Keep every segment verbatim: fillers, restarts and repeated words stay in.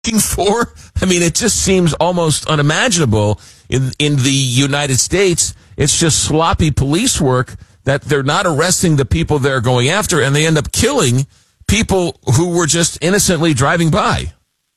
looking for? I mean, it just seems almost unimaginable in in the United States. It's just sloppy police work that they're not arresting the people they're going after, and they end up killing people who were just innocently driving by.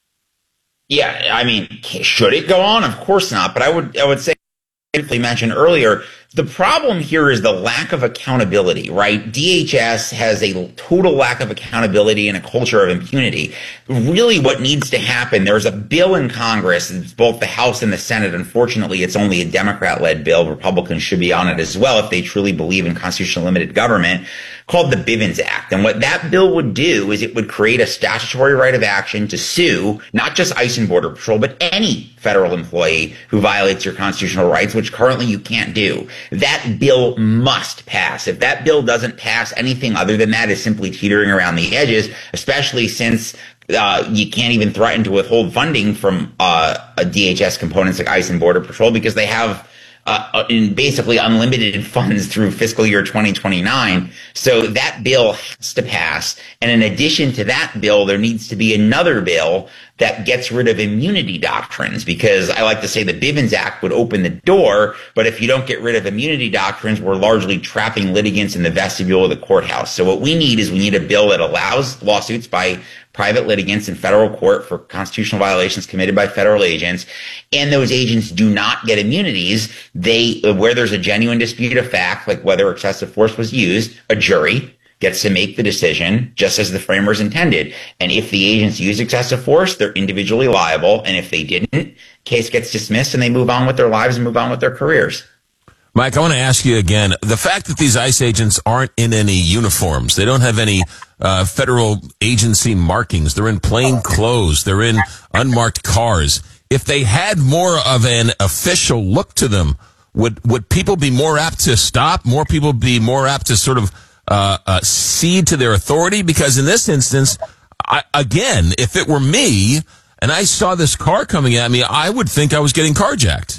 Yeah, I mean, should it go on? Of course not. But I would I would say, briefly mentioned earlier, the problem here is the lack of accountability, right? D H S has a total lack of accountability and a culture of impunity. Really what needs to happen, there's a bill in Congress, it's both the House and the Senate. Unfortunately, it's only a Democrat-led bill. Republicans should be on it as well if they truly believe in constitutional limited government, called the Bivens Act. And what that bill would do is it would create a statutory right of action to sue not just ICE and Border Patrol, but any federal employee who violates your constitutional rights, which currently you can't do. That bill must pass. If that bill doesn't pass, anything other than that is simply teetering around the edges, especially since uh, you can't even threaten to withhold funding from uh, a D H S components like ICE and Border Patrol because they have Uh, in basically unlimited funds through fiscal year twenty twenty-nine. So that bill has to pass. And in addition to that bill, there needs to be another bill that gets rid of immunity doctrines, because I like to say the Bivens Act would open the door, but if you don't get rid of immunity doctrines, we're largely trapping litigants in the vestibule of the courthouse. So what we need is we need a bill that allows lawsuits by private litigants in federal court for constitutional violations committed by federal agents, and those agents do not get immunities. They, where there's a genuine dispute of fact, like whether excessive force was used, a jury gets to make the decision just as the framers intended. And if the agents use excessive force, they're individually liable. And if they didn't, case gets dismissed and they move on with their lives and move on with their careers. Mike, I want to ask you again, the fact that these ICE agents aren't in any uniforms, they don't have any uh, federal agency markings, they're in plain clothes, they're in unmarked cars. If they had more of an official look to them, would would people be more apt to stop? More people be more apt to sort of uh, uh, cede to their authority? Because in this instance, I, again, if it were me and I saw this car coming at me, I would think I was getting carjacked.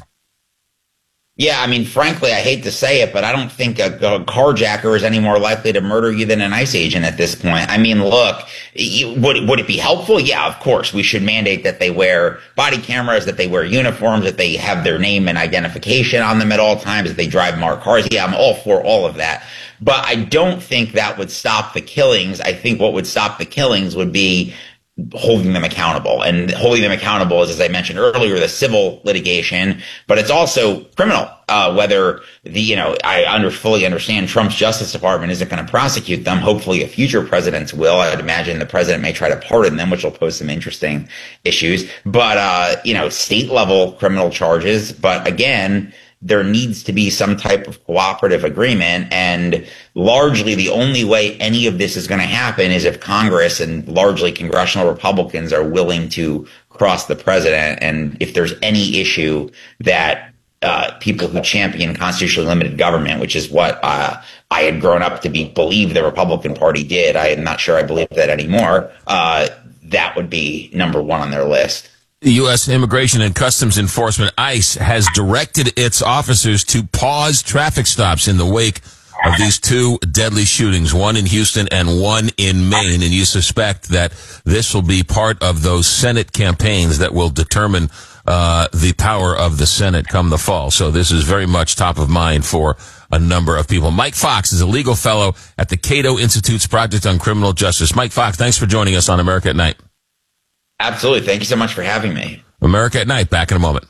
Yeah, I mean, frankly, I hate to say it, but I don't think a, a carjacker is any more likely to murder you than an ICE agent at this point. I mean, look, you, would, would it be helpful? Yeah, of course. We should mandate that they wear body cameras, that they wear uniforms, that they have their name and identification on them at all times, that they drive marked cars. Yeah, I'm all for all of that. But I don't think that would stop the killings. I think what would stop the killings would be holding them accountable. And holding them accountable is, as I mentioned earlier, the civil litigation, but it's also criminal. Uh, whether the, you know, I under, fully understand Trump's Justice Department isn't going to prosecute them. Hopefully a future president will. I'd imagine the president may try to pardon them, which will pose some interesting issues. But, uh, you know, state level criminal charges. But again, there needs to be some type of cooperative agreement. And largely the only way any of this is going to happen is if Congress and largely congressional Republicans are willing to cross the president. And if there's any issue that uh, people who champion constitutionally limited government, which is what uh, I had grown up to be believe the Republican Party did, I am not sure I believe that anymore, uh, that would be number one on their list. The U S Immigration and Customs Enforcement, ICE, has directed its officers to pause traffic stops in the wake of these two deadly shootings, one in Houston and one in Maine. And you suspect that this will be part of those Senate campaigns that will determine uh the power of the Senate come the fall. So this is very much top of mind for a number of people. Mike Fox is a legal fellow at the Cato Institute's Project on Criminal Justice. Mike Fox, thanks for joining us on America at Night. Absolutely. Thank you so much for having me. America at Night, back in a moment.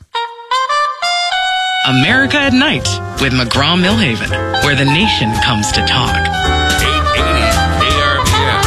America at Night with McGraw-Millhaven, where the nation comes to talk. eight eighty A R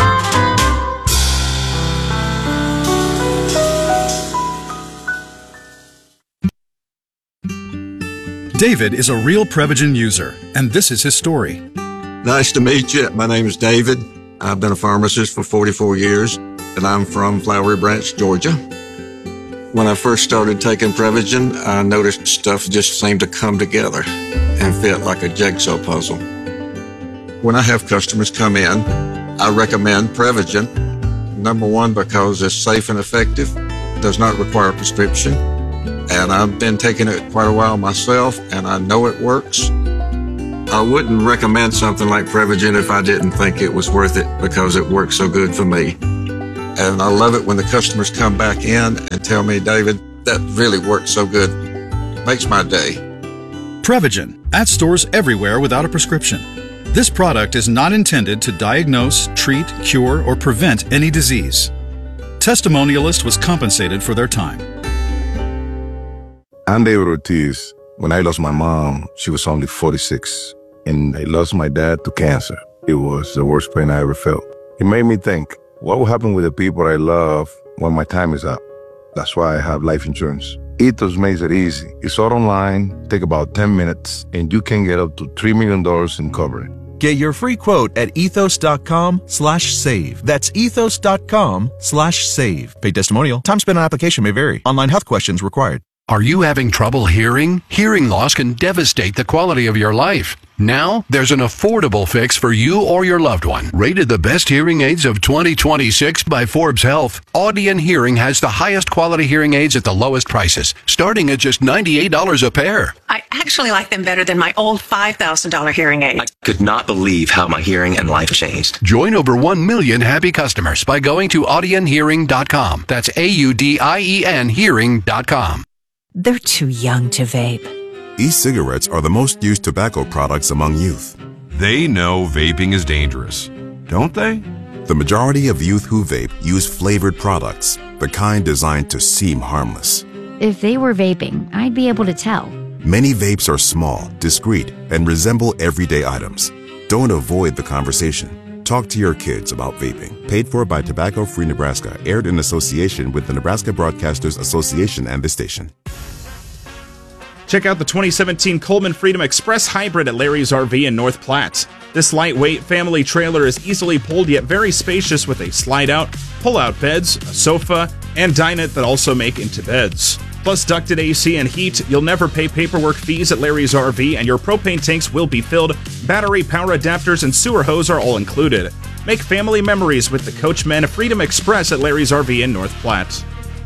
P M. David is a real Prevagen user, and this is his story. Nice to meet you. My name is David. I've been a pharmacist for forty-four years, and I'm from Flowery Branch, Georgia. When I first started taking Prevagen, I noticed stuff just seemed to come together and fit like a jigsaw puzzle. When I have customers come in, I recommend Prevagen. Number one, because it's safe and effective, does not require a prescription, and I've been taking it quite a while myself, and I know it works. I wouldn't recommend something like Prevagen if I didn't think it was worth it because it works so good for me. And I love it when the customers come back in and tell me, David, that really worked so good. Makes my day. Prevagen, at stores everywhere without a prescription. This product is not intended to diagnose, treat, cure, or prevent any disease. Testimonialist was compensated for their time. I'm David Ortiz. When I lost my mom, she was only forty-six, and I lost my dad to cancer. It was the worst pain I ever felt. It made me think, what will happen with the people I love when my time is up? That's why I have life insurance. Ethos makes it easy. It's all online, take about ten minutes, and you can get up to three million dollars in coverage. Get your free quote at ethos.com slash save. That's ethos.com slash save. Paid testimonial. Time spent on application may vary. Online health questions required. Are you having trouble hearing? Hearing loss can devastate the quality of your life. Now, there's an affordable fix for you or your loved one. Rated the best hearing aids of twenty twenty-six by Forbes Health, Audien Hearing has the highest quality hearing aids at the lowest prices, starting at just ninety-eight dollars a pair. I actually like them better than my old five thousand dollars hearing aid. I could not believe how my hearing and life changed. Join over one million happy customers by going to audien hearing dot com. That's A U D I E N hearing dot com. They're too young to vape. E-cigarettes are the most used tobacco products among youth. They know vaping is dangerous, don't they? The majority of youth who vape use flavored products, the kind designed to seem harmless. If they were vaping, I'd be able to tell. Many vapes are small, discreet, and resemble everyday items. Don't avoid the conversation. Talk to your kids about vaping. Paid for by Tobacco Free Nebraska, aired in association with the Nebraska Broadcasters Association and this station. Check out the twenty seventeen Coleman Freedom Express Hybrid at Larry's R V in North Platte. This lightweight family trailer is easily pulled yet very spacious with a slide-out, pull-out beds, a sofa, and dinette that also make into beds. Plus ducted A C and heat, you'll never pay paperwork fees at Larry's R V, and your propane tanks will be filled. Battery, power adapters, and sewer hose are all included. Make family memories with the Coachmen Freedom Express at Larry's R V in North Platte.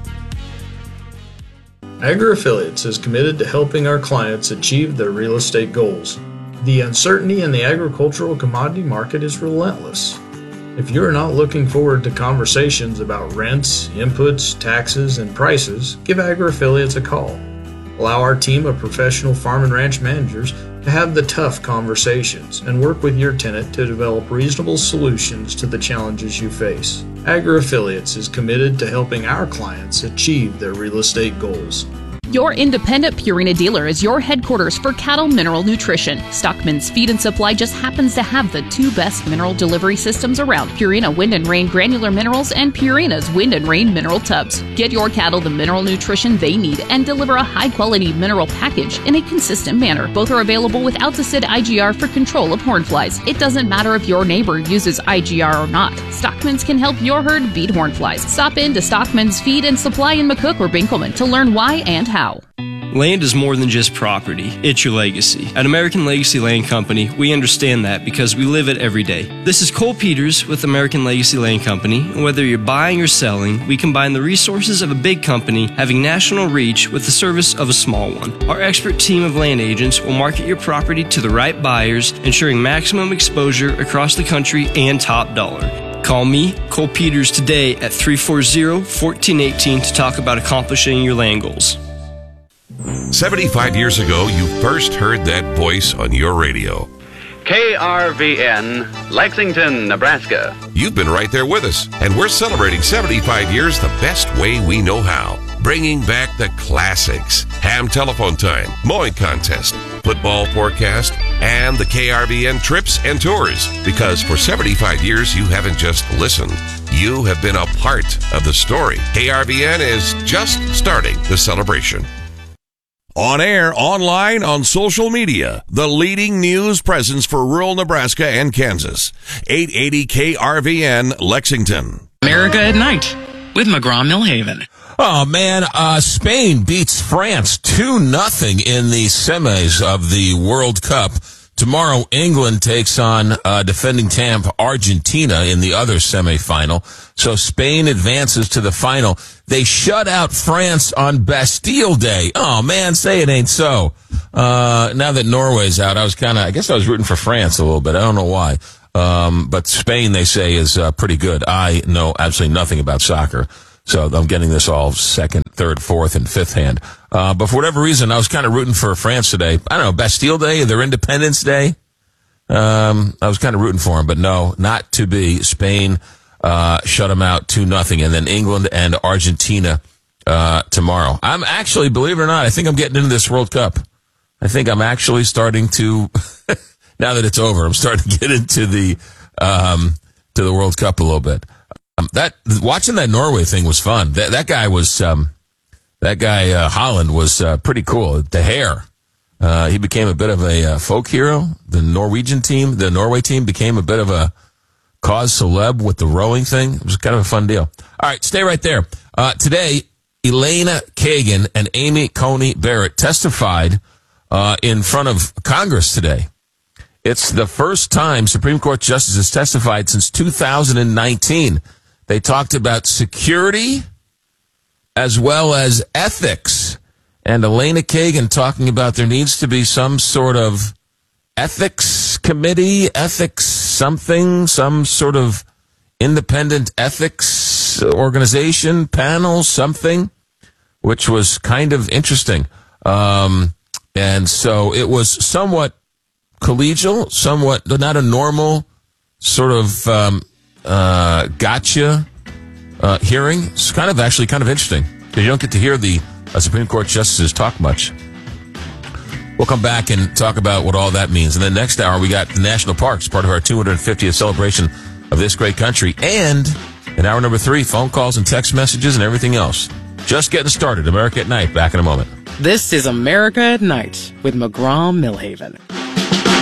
AgriAffiliates is committed to helping our clients achieve their real estate goals. The uncertainty in the agricultural commodity market is relentless. If you're not looking forward to conversations about rents, inputs, taxes, and prices, give AgriAffiliates a call. Allow our team of professional farm and ranch managers to have the tough conversations and work with your tenant to develop reasonable solutions to the challenges you face. AgriAffiliates is committed to helping our clients achieve their real estate goals. Your independent Purina dealer is your headquarters for cattle mineral nutrition. Stockman's Feed and Supply just happens to have the two best mineral delivery systems around: Purina Wind and Rain Granular Minerals and Purina's Wind and Rain Mineral Tubs. Get your cattle the mineral nutrition they need and deliver a high-quality mineral package in a consistent manner. Both are available with Alticid I G R for control of hornflies. It doesn't matter if your neighbor uses I G R or not. Stockman's can help your herd beat hornflies. Stop in to Stockman's Feed and Supply in McCook or Binkelman to learn why and how. Land is more than just property, it's your legacy. At American Legacy Land Company, we understand that because we live it every day. This is Cole Peters with American Legacy Land Company, and whether you're buying or selling, we combine the resources of a big company having national reach with the service of a small one. Our expert team of land agents will market your property to the right buyers, ensuring maximum exposure across the country and top dollar. Call me, Cole Peters, today at three four zero, one four one eight to talk about accomplishing your land goals. seventy-five years ago, you first heard that voice on your radio. K R V N, Lexington, Nebraska. You've been right there with us, and we're celebrating seventy-five years the best way we know how. Bringing back the classics: ham telephone time, mowing contest, football forecast, and the K R V N trips and tours. Because for seventy-five years, you haven't just listened. You have been a part of the story. K R V N is just starting the celebration. On air, online, on social media, the leading news presence for rural Nebraska and Kansas. eight eighty K R V N, Lexington. America at Night with McGraw Millhaven. Oh, man, uh, Spain beats France two nothing in the semis of the World Cup. Tomorrow, England takes on uh, defending champ Argentina in the other semifinal. So Spain advances to the final. They shut out France on Bastille Day. Oh, man, say it ain't so. Uh, now that Norway's out, I was kind of, I guess I was rooting for France a little bit. I don't know why. Um, but Spain, they say, is uh, pretty good. I know absolutely nothing about soccer, so I'm getting this all second, third, fourth, and fifth hand. Uh, but for whatever reason, I was kind of rooting for France today. I don't know, Bastille Day, their Independence Day. Um, I was kind of rooting for them, but no, not to be. Spain uh, shut them out two nothing, and then England and Argentina uh, tomorrow. I'm actually, believe it or not, I think I'm getting into this World Cup. I think I'm actually starting to, now that it's over, I'm starting to get into the um, to the World Cup a little bit. Um, that watching that Norway thing was fun. That that guy was um, that guy uh, Holland was uh, pretty cool. The hair. Uh, he became a bit of a uh, folk hero. The Norwegian team, the Norway team, became a bit of a cause celeb with the rowing thing. It was kind of a fun deal. All right, stay right there. Uh, today, Elena Kagan and Amy Coney Barrett testified uh, in front of Congress today. It's the first time Supreme Court justices testified since two thousand nineteen. They talked about security as well as ethics. And Elena Kagan talking about there needs to be some sort of ethics committee, ethics something, some sort of independent ethics organization, panel, something, which was kind of interesting. Um, and so it was somewhat collegial, somewhat not a normal sort of um, uh, gotcha uh, hearing. It's kind of actually kind of interesting because you don't get to hear the uh, Supreme Court justices talk much. We'll come back and talk about what all that means. And then next hour, we got the national parks, part of our two hundred fiftieth celebration of this great country. And in hour number three, phone calls and text messages and everything else. Just getting started. America at Night. Back in a moment. This is America at Night with McGraw Millhaven.